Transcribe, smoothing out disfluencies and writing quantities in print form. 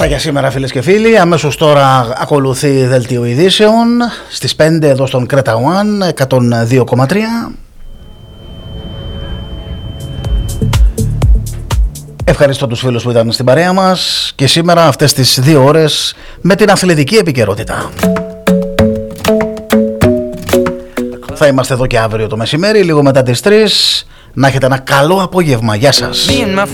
Αυτά για σήμερα, φίλες και φίλοι. Αμέσως τώρα ακολουθεί δελτίο ειδήσεων στις 5 εδώ στον Creta One 102,3. Ευχαριστώ τους φίλους που ήταν στην παρέα μας και σήμερα αυτές τις 2 ώρες με την αθλητική επικαιρότητα. Θα είμαστε εδώ και αύριο το μεσημέρι, λίγο μετά τις 3. Να έχετε ένα καλό απόγευμα. Γεια σας.